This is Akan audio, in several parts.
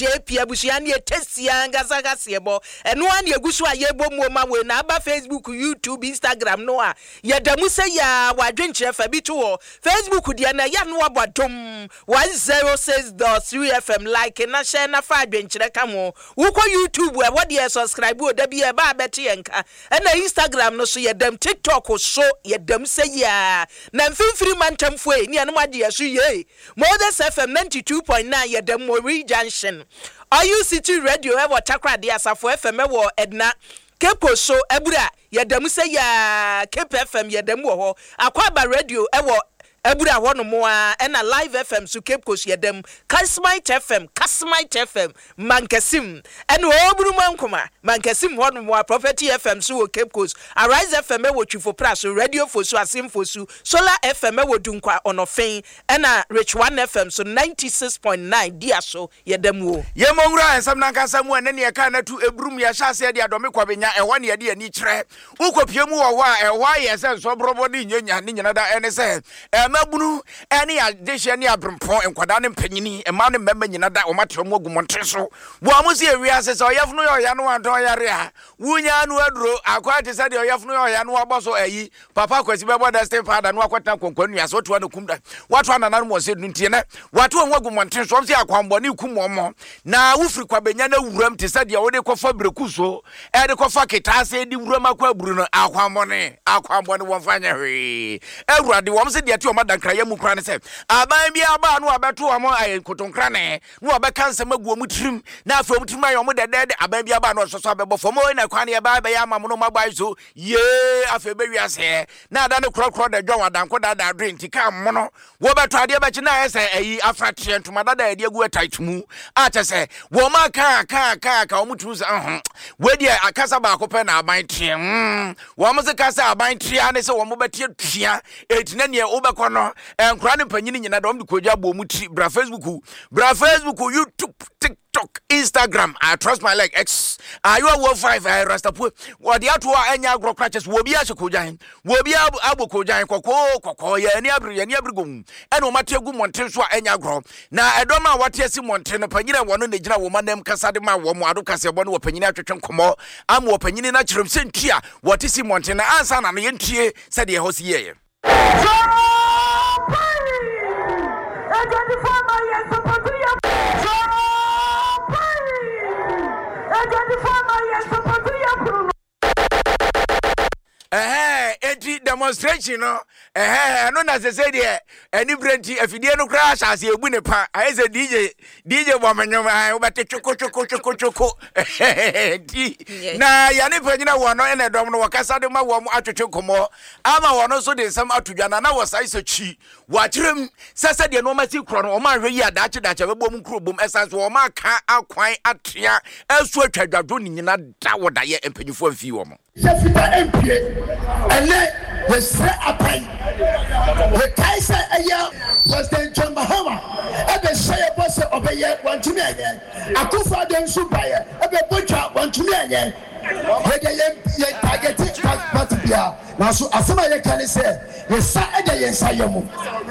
JP abusuani etesia ngazaga sebo eno an yegusu ayebo muoma we na aba Facebook, YouTube, Instagram no a yedamu se ya wadwenkyere fa bi to Facebook dia na ya no abadom 106.3 FM like na share na fa adwenkyere ka mo wuko YouTube e wode e subscribe o da bi e ba beti enka na Instagram no so yedam TikTok so yedam se ya na mfimfiri mantamfo e ni anu ade yeso ye Models FM 92.9 yedam Mori Junction Ayu City Radio e Takra de Asafo FM e wo Edna Kepo so ebura yedam se ya Kepo FM yedam wo ho Akwaba Radio e wo ebura hono mo a na Live FM so Cape Coast yedam Kasmite FM Mankesim eno oburu mankoma Mankesim hono mo a Prophet FM so Cape Coast Arise FM e wo Twifo Plus Radio for so Asim for so Solar FM e wo Dunkwa Onofen na Rich One FM so 96.9 dia so yedam wo Yemongura ensam na kasa mu ene ne ka na tu ebrum ya hyase de adome kwabenya e wone de ani kire ukopiemu wo ho a e wa ye se so brobo de nyanya ne nyina da ene se mabunu ene ya deshe ne abrempo enkwada ne mpanyini e ma ne mmemma nyina da o matro mu agumonte so wo amusi ewiase se oyafunu yo ya no adon yare a wunya anu aduro akwate se de oyafunu yo ya no aboso ayi papa kwasi bebo da step father no akwata konkwanu ya so to na kumda watu anana mo se duntie na watu onwa agumonte so se akwambo ne kumomo na wufiri kwabenya na wuram te se de wode kofa brekuso e de kofa ketase di wuram akwa buru no akwambo ne wonfanya hwe ewurade wom se de ati o madankra ya mu kra ne se aban bia ba no abeto o mo ayenkotonkra ne no abeka nsem aguo mu tirim na afa mu tirim ayo mo dede aban bia ba no soso abebo fomo na kwa ne ba ya ma no magbai so ye afa be wiase na ada ne krokro da dwan wadanko da drink ka mo no wo beto ade be chi na ese ayi afa trientuma da ade agu ataitumu a che se wo ma ka o mu tu se we dia akasa ba ko pe na aban trien wo mo se kasa aban tria ne se wo mo betie tua etina ne obekọ no enkura ne panyini nyina dom de koja bo mu tri bra Facebook YouTube TikTok Instagram I trust my leg X ayo wo 5 rastapu wo de ato a enya agro crutches wo bi a chekojan wo bi abokojan kokko ye ni abrigo ene o mategu monten so a enya agro na edom a wate asi monten no panyina wono ne gina wo manem kasa de ma wo mo ado kase bo no wo panyina atwetwe nkomo am wo panyini na kyerem sentua wote si monten na ansa na no yentie se de ho si ye demonstration no no na se say there any brenti afidie no crash as e bu ne pa I say DJ bomanyom ai obete choko na ya ne panyina wo no ene dom no wakasa de ma wo mo atwetwe komo ama wo no so de sam atudwana na wo sai sachi wa kirem sese de no ma ti kro no o ma hwe yi adache bebo mu kro bom essence wo ma ka akwan atia asu atwadwado ni nyina da wo da ye empanyifo amfi wo mo Sefita empie ene we se apan we kaisa aya was the John Mahama ebe say boss obeye wantumi anye akufa de nsu baye ebe bocha wantumi anye we de ye target patibia na so asema ye kan say we sa ede ye nsayam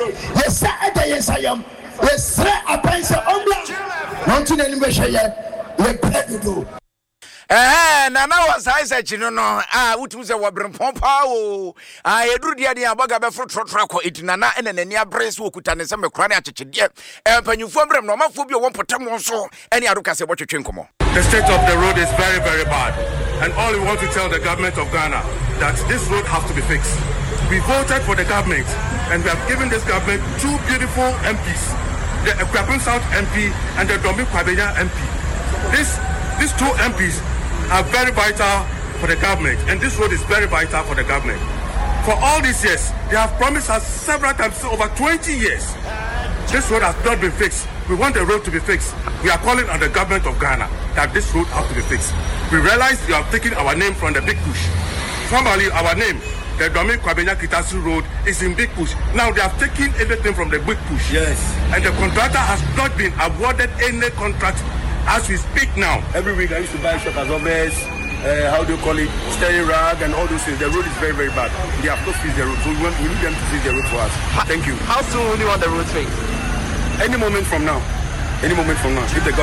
we se apan se ombla wantumi ni be hye we pedo na was I said no utum se wabrempon pa o eduru dia dia abaga be frotro trako itinana ene nani abres wo kutane se mekra ne achechede panyufo mbrem no mafo bi wo potem so ene adoka se botwetwe nkomo. The state of the road is very, very bad, and all we want to tell the government of Ghana that this road has to be fixed. We voted for the government, and we have given this government two beautiful MPs, the Ekwapim South MP and the Dombi Kwabenya MP. These two MPs are very vital for the government, and this road is very vital for the government. For all these years, they have promised us several times, over 20 years. This road has not been fixed. We want the road to be fixed. We are calling on the government of Ghana that this road has to be fixed. We realize you have taken our name from the Big Push. Formerly, our name, the Domi Kwabenya Kitasu Road, is in Big Push. Now they have taken everything from the Big Push. Yes. And the contractor has not been awarded any contract as we speak now. Every week I used to buy shoppers obvious, how do you call it, steering rag and all those things. The road is very, very bad. They have not fixed the road, so we need them to fix the road for us. Thank you. How soon will you want the road fixed? Any moment from now. If the government is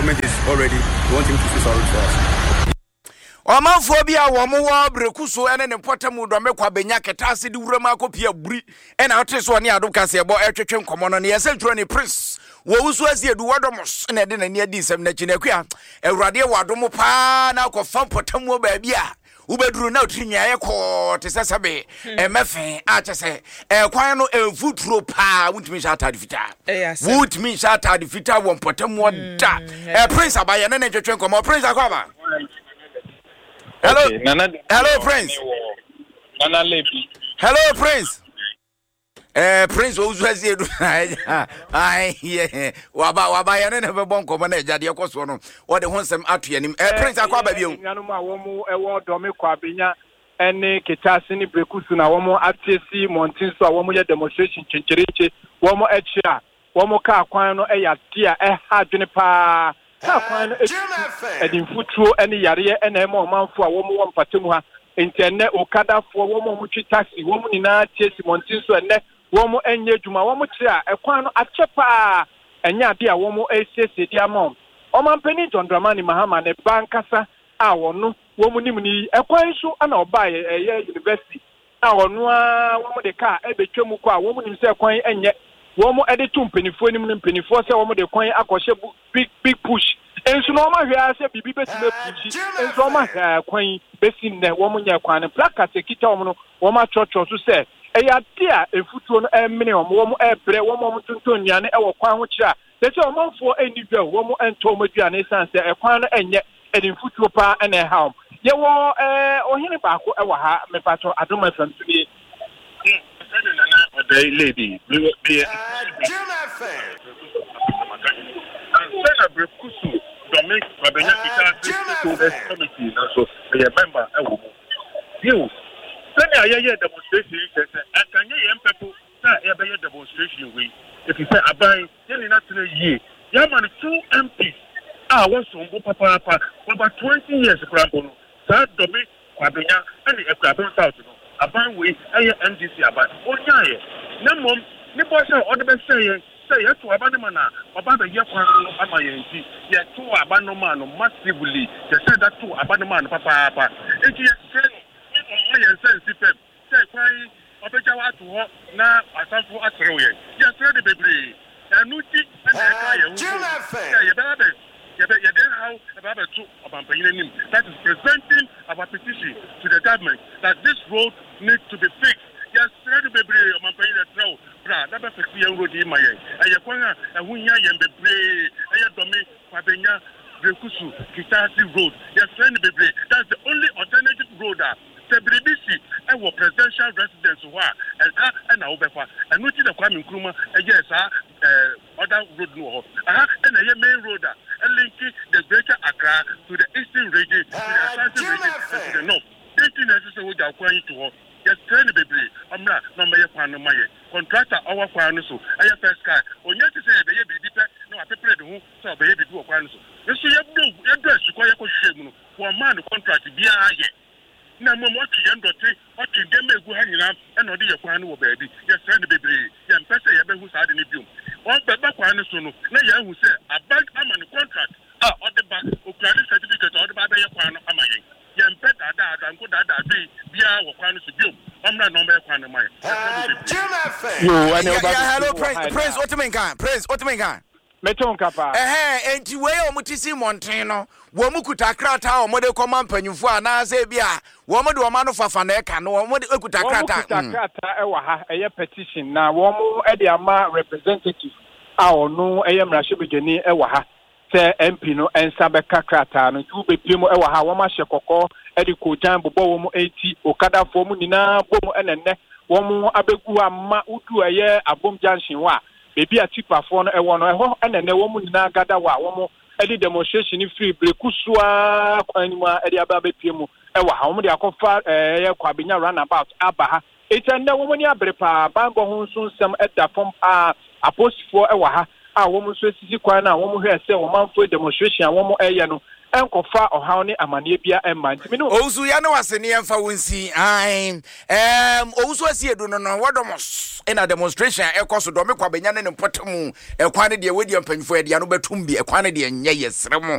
already. We want him to fix our road for us. Omanfo bia wo mo wa brekuso ene ne potamu do mekwa benya ketase di wurama akopia buri ena hote so ne ado kase ebo etwetwe nkomo no ne yese dro ne prince wo wusu asie du wadomos na de na ne adi nsem na kinakua ewrade wadom pa na akofam potamu ba bia ubeduru na otinwa ye ko te sesebe emefen a chese kwan no evutro pa wuntimi sha atade fita wuntimi sha atade fita wo potamu da prince abaye ne twetwe nkomo prince akwaba. Hello, okay, hello, Prince. Nana Lepi. Hello, Prince. Prince, who's you? Yeah. Waba, ya never bon come na jadi akoso no. What the wants them at you. Prince akwaba bi o. Nyanuma womu ewo domi kwa binya ene ketase ni brekusu na womu atesi montinso a womu ye demonstration chenchereche womu echia womu ka kwan no eya dia ha dwene pa. Ka kwan edinfutro ene yare ene ema omanfo a womu wompatemu ha interne okadafo womu mutwi taxi womu ni na tiesi montinso ene womu enye djuma womu tira ekwan no achepa enya bia womu esese dia mom omampeni John Dramani Mahama ne bankasa a wono womu nimni ekwan so ana obaye eye university a wono a womu de ka ebetwemu kwa womu nim se ekwan enye womu editu mpenifo nim mpenifo se womu de kwan akoshe big push enso no ma hwea se bibi betime push enso ma kwan besi ne womu nya kwan plaka sekita womu no womu achocho so se eya dia efutuo no emene womu ebre womu tunton nyane ewo kwan ho kira sese omanfo eni dwa womu ento omaduane sanse ekwan no enye edinfutuo pa ene haum ye wo ohene baako ewo ha mepato adoma famtuni the lady be Sena Brekusu Domek Babenya Kita to the committee so be a member ewo you Sena aye demonstration can you people say e demonstration we if you say abai you not ye yaman 2 MPs was so papa over 20 years krambo that Domek Babenya and e kwabon south no aban we aye NDC aban onyaye na mom ni boy say o de be say you to aban man na oba be ye kwan no ama ye nti ye to aban no man no massively they said that to aban man papa enti ye say ye sense say kwan obeja wa to ho na asanfo atreo ye say de bebre anu ti na ka ye hu ye be you then how about that is presenting our petition to the government that this road needs to be fixed. Yes, ready to be that be fix the road in my Brekusu Kitasi road. Yes, that's the only alternative road. Sebrebisi our presidential residence and Obefa and which is the Kwame Nkrumah yes other road no and a main road and linking the greater Accra to the eastern region to the Ashanti region and to the north. 18 necessary with our coin to her. Yes, train baby. I'm not number my contractor our quan so I first car. On yet to say baby no I prepared who so baby do a quan so. You have no address to quite a for a man contract be a na mo to yendote what to dem egu hanyina and odi yakwan wo baabi yes friend baby ye mpese ye behu saade ne biom on beba kwan so no na ye hu se abag ama ne contract odi ba okran certificate odi ba be yakwan no ama yen ye mpeda da nko da bi bia wo kwan so biom amna no be kwan no mai hello prince what mean kan meton kapa enti we o mutisi monten no wo mukuta krata o mode koma mpanyufo ana se bia wo mode o ma no fafa na eka no wo mode ekuta krata krata ewa ha eye petition na wo mu e de ama representative a ono eye mrahwebegeni ewa ha se MP no ensa be krata no tu be piem ewa ha wo ma hye kokko e de kojan bobo wo mu 80 okadafo mu nyina bom enenne wo mu abegu ama udu eye abom junction wa bebi a tipafo no ewo no eho enene wo mu nyina gada wa wo mu edi demonstration free brekusua kwanima edi ababepiemu ewa ha wo de akofa ye kwabenya runabout abaha etende wo ni abrepa bango ho nso nsem eda fom apostifo ewa ha wo mu so sisi kwan na wo mu hwe se wo manfo demonstration wo mu eye no enkofa ohaw ne amane bia emma ntimi no ousu ya ne wasene emfa wonsi ousu asiedu no no wodomos ina demonstration ekoso do me kwabenya ne potamu ekwan ne de wedi ampanfo e de no betum bi ekwan ne de enye yesremo